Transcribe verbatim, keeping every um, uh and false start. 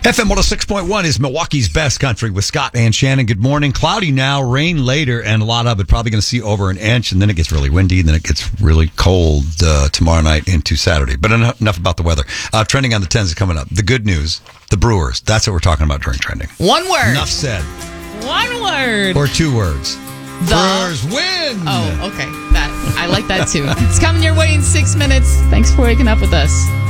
F M one oh six point one is Milwaukee's best country with Scott and Shannon. Good morning. Cloudy now, rain later, and a lot of it. Probably going to see over an inch, and then it gets really windy, and then it gets really cold uh, tomorrow night into Saturday. But enough, enough about the weather. Uh, trending on the tens is coming up. The good news, the Brewers. That's what we're talking about during trending. One word. Enough said. One word. Or two words. The... Brewers win. Oh, okay. That I like that too. It's coming your way in six minutes. Thanks for waking up with us.